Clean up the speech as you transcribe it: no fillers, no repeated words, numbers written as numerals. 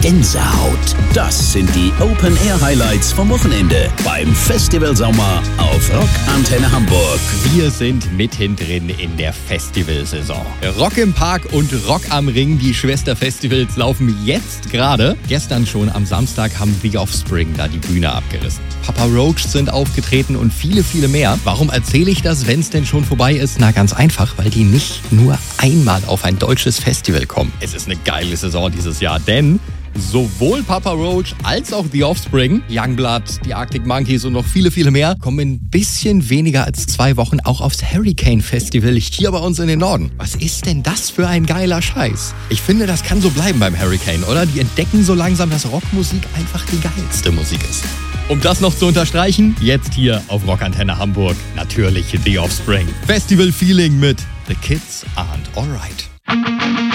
Gänsehaut. Das sind die Open-Air-Highlights vom Wochenende beim Festival Sommer auf Rock Antenne Hamburg. Wir sind mittendrin in der Festivalsaison. Rock im Park und Rock am Ring, die Schwesterfestivals laufen jetzt gerade. Gestern schon am Samstag haben The Offspring da die Bühne abgerissen. Papa Roach sind aufgetreten und viele, viele mehr. Warum erzähle ich das, wenn es denn schon vorbei ist? Na, ganz einfach, weil die nicht nur einmal auf ein deutsches Festival kommen. Es ist eine geile Saison dieses Jahr, denn sowohl Papa Roach als auch The Offspring, Youngblood, die Arctic Monkeys und noch viele, viele mehr kommen in ein bisschen weniger als 2 Wochen auch aufs Hurricane Festival hier bei uns in den Norden. Was ist denn das für ein geiler Scheiß? Ich finde, das kann so bleiben beim Hurricane, oder? Die entdecken so langsam, dass Rockmusik einfach die geilste Musik ist. Um das noch zu unterstreichen, jetzt hier auf Rock Antenne Hamburg natürlich The Offspring. Festival Feeling mit The Kids Aren't Alright.